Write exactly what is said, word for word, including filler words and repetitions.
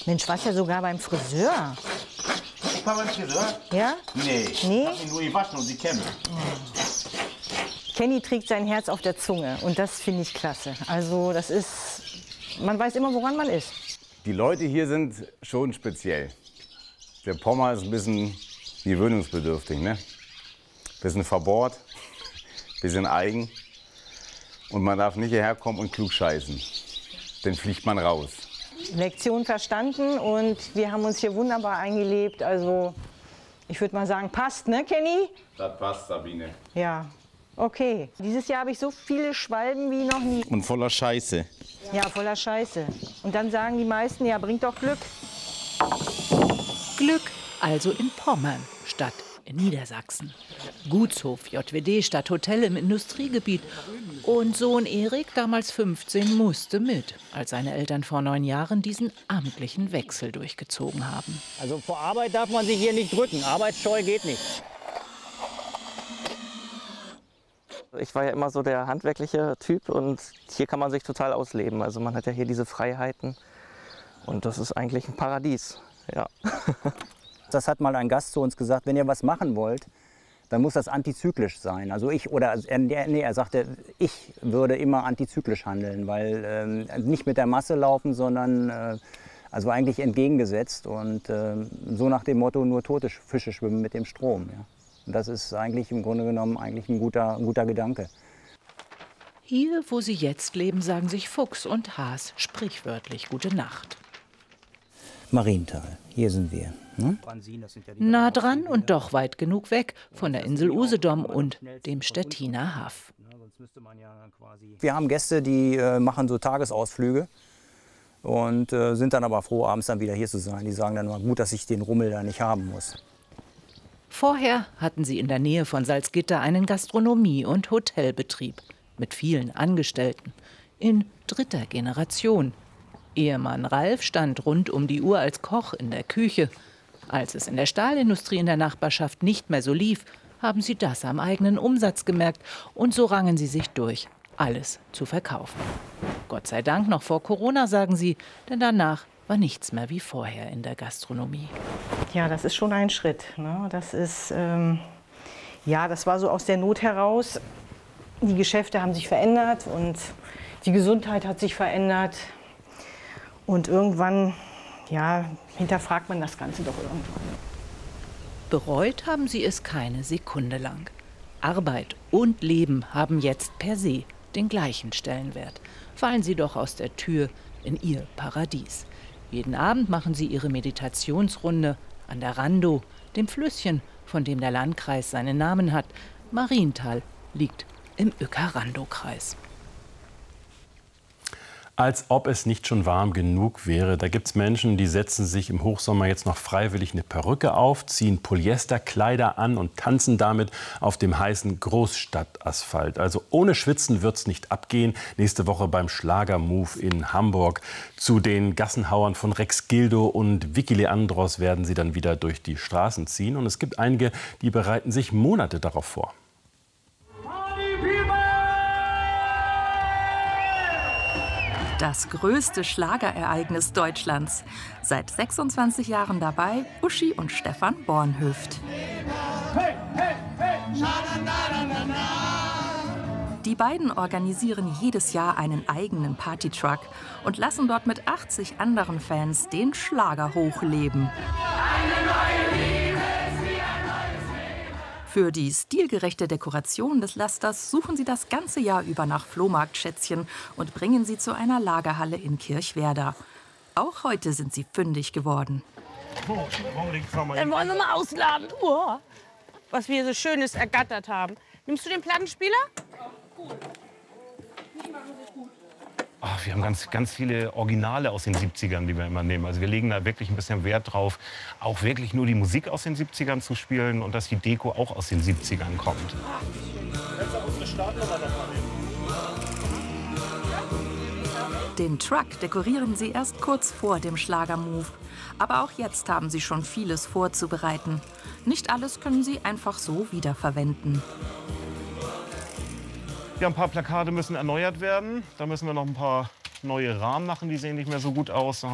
Mensch, warst ja sogar beim Friseur. Ich war beim Friseur? Ja? Nee, Nee? ich hab ihn nur gewaschen und sie kennen. Kenny trägt sein Herz auf der Zunge und das finde ich klasse. Also das ist, man weiß immer, woran man ist. Die Leute hier sind schon speziell. Der Pommer ist ein bisschen gewöhnungsbedürftig, ne? Bisschen verbohrt, bisschen eigen. Und man darf nicht hierher kommen und klug scheißen. Dann fliegt man raus. Lektion verstanden und wir haben uns hier wunderbar eingelebt. Also ich würde mal sagen, passt, ne, Kenny? Das passt, Sabine. Ja, okay. Dieses Jahr habe ich so viele Schwalben wie noch nie. Und voller Scheiße. Ja, voller Scheiße. Und dann sagen die meisten, ja, bringt doch Glück. Glück also in Pommern statt in Niedersachsen. Gutshof, J W D statt Hotel im Industriegebiet. Und Sohn Erik, damals fünfzehn, musste mit, als seine Eltern vor neun Jahren diesen amtlichen Wechsel durchgezogen haben. Also vor Arbeit darf man sich hier nicht drücken. Arbeitsscheu geht nicht. Ich war ja immer so der handwerkliche Typ und hier kann man sich total ausleben. Also man hat ja hier diese Freiheiten und das ist eigentlich ein Paradies. Ja. Das hat mal ein Gast zu uns gesagt, wenn ihr was machen wollt, dann muss das antizyklisch sein. Also ich, oder er, nee, er sagte, ich würde immer antizyklisch handeln, weil äh, nicht mit der Masse laufen, sondern äh, also eigentlich entgegengesetzt und äh, so nach dem Motto, nur tote Fische schwimmen mit dem Strom. Ja. Und das ist eigentlich im Grunde genommen eigentlich ein guter, ein guter Gedanke. Hier, wo sie jetzt leben, sagen sich Fuchs und Has sprichwörtlich gute Nacht. Marienthal, hier sind wir. Ne? Nah dran und doch weit genug weg von der Insel Usedom und dem Stettiner Haff. Wir haben Gäste, die äh, machen so Tagesausflüge und äh, sind dann aber froh, abends dann wieder hier zu sein. Die sagen dann mal, gut, dass ich den Rummel da nicht haben muss. Vorher hatten sie in der Nähe von Salzgitter einen Gastronomie- und Hotelbetrieb mit vielen Angestellten in dritter Generation. Ehemann Ralf stand rund um die Uhr als Koch in der Küche. Als es in der Stahlindustrie in der Nachbarschaft nicht mehr so lief, haben sie das am eigenen Umsatz gemerkt. Und so rangen sie sich durch, alles zu verkaufen. Gott sei Dank noch vor Corona, sagen sie, denn danach war nichts mehr wie vorher in der Gastronomie. Ja, das ist schon ein Schritt. Ne? Das ist, ähm, ja, das war so aus der Not heraus. Die Geschäfte haben sich verändert und die Gesundheit hat sich verändert. Und irgendwann, ja, hinterfragt man das Ganze doch irgendwann. Bereut haben sie es keine Sekunde lang. Arbeit und Leben haben jetzt per se den gleichen Stellenwert. Fallen sie doch aus der Tür in ihr Paradies. Jeden Abend machen sie ihre Meditationsrunde an der Randow, dem Flüsschen, von dem der Landkreis seinen Namen hat. Marienthal liegt im Uecker-Randow-Kreis. Als ob es nicht schon warm genug wäre. Da gibt es Menschen, die setzen sich im Hochsommer jetzt noch freiwillig eine Perücke auf, ziehen Polyesterkleider an und tanzen damit auf dem heißen Großstadtasphalt. Also ohne Schwitzen wird's nicht abgehen. Nächste Woche beim Schlagermove in Hamburg. Zu den Gassenhauern von Rex Gildo und Vicky Leandros werden sie dann wieder durch die Straßen ziehen. Und es gibt einige, die bereiten sich Monate darauf vor. Das größte Schlagerereignis Deutschlands. Seit sechsundzwanzig Jahren dabei Uschi und Stefan Bornhöft. Hey, hey, hey. Die beiden organisieren jedes Jahr einen eigenen Partytruck und lassen dort mit achtzig anderen Fans den Schlager hochleben. Für die stilgerechte Dekoration des Lasters suchen sie das ganze Jahr über nach Flohmarktschätzchen und bringen sie zu einer Lagerhalle in Kirchwerder. Auch heute sind sie fündig geworden. Dann wollen wir mal ausladen, oh, was wir so Schönes ergattert haben. Nimmst du den Plattenspieler? Ja, gut. Die machen sich gut. Ach, wir haben ganz, ganz viele Originale aus den siebzigern, die wir immer nehmen. Also wir legen da wirklich ein bisschen Wert drauf, auch wirklich nur die Musik aus den siebzigern zu spielen und dass die Deko auch aus den siebzigern kommt. Den Truck dekorieren sie erst kurz vor dem Schlagermove. Aber auch jetzt haben sie schon vieles vorzubereiten. Nicht alles können sie einfach so wiederverwenden. Ja, ein paar Plakate müssen erneuert werden. Da müssen wir noch ein paar neue Rahmen machen, die sehen nicht mehr so gut aus.